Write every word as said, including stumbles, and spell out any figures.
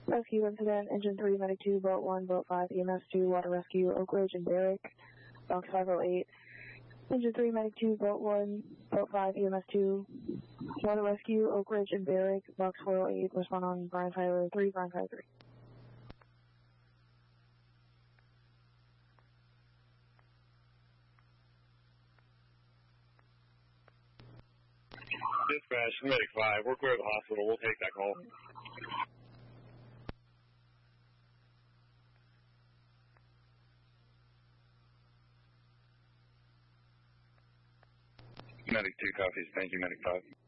Rescue incident, engine three, medic two, boat one, boat five, E M S two, water rescue, Oak Ridge and Barrick, box five oh eight. Engine three, medic two, boat one, boat five, E M S two, water rescue, Oak Ridge and Barrick, box four oh eight, respond on Brian Tyler three, Brian Tyler three. Dispatch, medic five, we're clear of the hospital, we'll take that call. Medic two copies, thank you, medic five.